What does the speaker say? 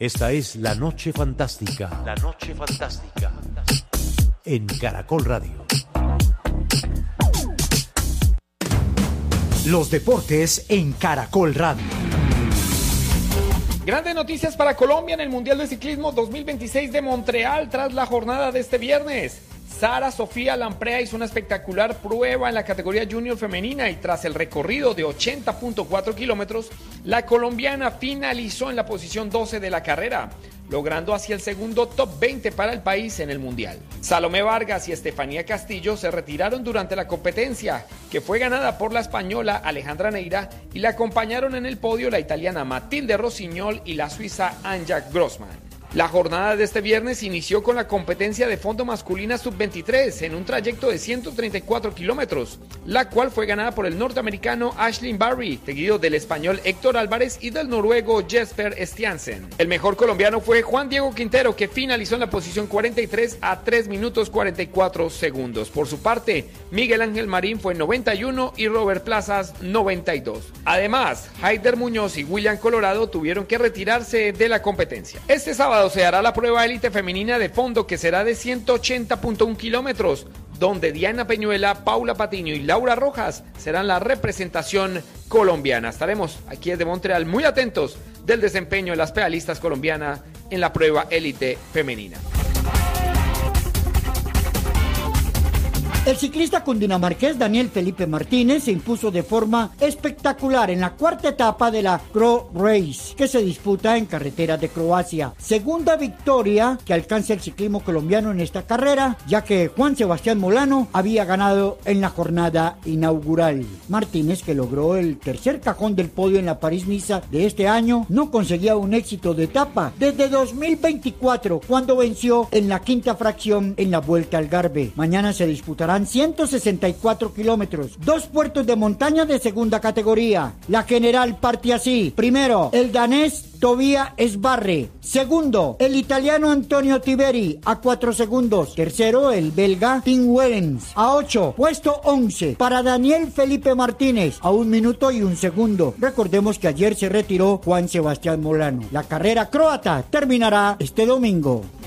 Esta es La Noche Fantástica. La Noche Fantástica. En Caracol Radio. Los deportes en Caracol Radio. Grandes noticias para Colombia en el Mundial de Ciclismo 2026 de Montreal tras la jornada de este viernes. Sara Sofía Lamprea hizo una espectacular prueba en la categoría junior femenina y tras el recorrido de 80.4 kilómetros, la colombiana finalizó en la posición 12 de la carrera, logrando así el segundo top 20 para el país en el Mundial. Salomé Vargas y Estefanía Castillo se retiraron durante la competencia, que fue ganada por la española Alejandra Neira, y la acompañaron en el podio la italiana Matilde Rossignol y la suiza Anja Grossman. La jornada de este viernes inició con la competencia de fondo masculina sub-23 en un trayecto de 134 kilómetros, la cual fue ganada por el norteamericano Aisling Barry, seguido del español Héctor Álvarez y del noruego Jesper Stiansen. El mejor colombiano fue Juan Diego Quintero, que finalizó en la posición 43 a 3 minutos 44 segundos. Por su parte, Miguel Ángel Marín fue 91 y Robert Plazas 92. Además, Haider Muñoz y William Colorado tuvieron que retirarse de la competencia. Este sábado se hará la prueba élite femenina de fondo, que será de 180.1 kilómetros, donde Diana Peñuela, Paula Patiño y Laura Rojas serán la representación colombiana. Estaremos aquí desde Montreal muy atentos del desempeño de las pedalistas colombianas en la prueba élite femenina. El ciclista cundinamarqués Daniel Felipe Martínez se impuso de forma espectacular en la cuarta etapa de la Cro Race, que se disputa en carretera de Croacia. Segunda victoria que alcanza el ciclismo colombiano en esta carrera, ya que Juan Sebastián Molano había ganado en la jornada inaugural. Martínez, que logró el tercer cajón del podio en la París-Niza de este año, no conseguía un éxito de etapa desde 2024, cuando venció en la quinta fracción en la Vuelta al Algarve. Mañana se disputará 164 kilómetros, 2 puertos de montaña de segunda categoría. La general parte así: primero, el danés Tobias Esbarre; segundo, el italiano Antonio Tiberi a 4 segundos; tercero, el belga Tim Wellens a 8; puesto 11 para Daniel Felipe Martínez a 1 minuto y 1 segundo. Recordemos que ayer se retiró Juan Sebastián Molano. La carrera croata terminará este domingo.